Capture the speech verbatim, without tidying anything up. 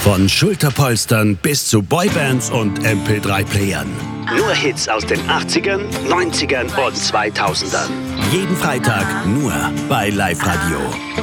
Von Schulterpolstern bis zu Boybands und M P drei Playern. Nur Hits aus den achtzigern, neunzigern und zweitausendern. Jeden Freitag nur bei Live Radio.